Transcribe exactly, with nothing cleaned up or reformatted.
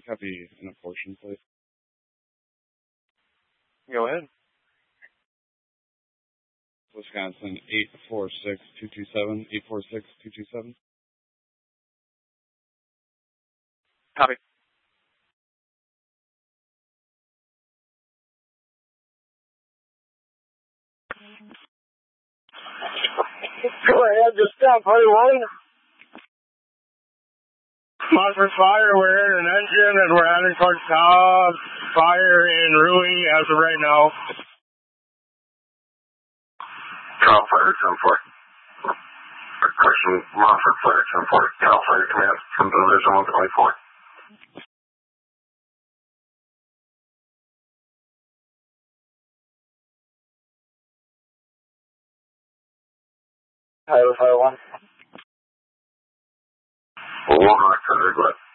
Copy an abortion, please. Go ahead. Wisconsin, eight four six two two seven, eight four six two two seven. Copy. Go ahead, just down forty-one. Monster fire, we're in an engine and we're heading towards uh, fire in Rui as of right now. Cal Fire ten four. Question, Monster Fire ten four. Cal Fire Command from Division one twenty-four. Tyler Fire one. One Rock Cutter, go ahead.